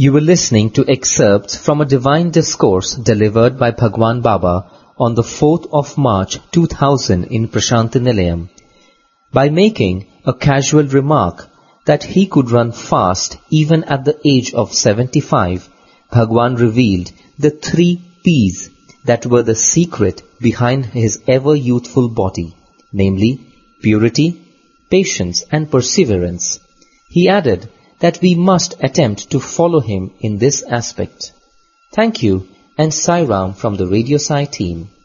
You were listening to excerpts from a divine discourse delivered by Bhagwan Baba on the 4th of March 2000 in Prashanti Nilayam. By making a casual remark that he could run fast even at the age of 75, Bhagwan revealed the 3 P's that were the secret behind his ever-youthful body, namely purity, patience and perseverance. He added that we must attempt to follow him in this aspect. Thank you and Sai Ram from the Radio Sai team.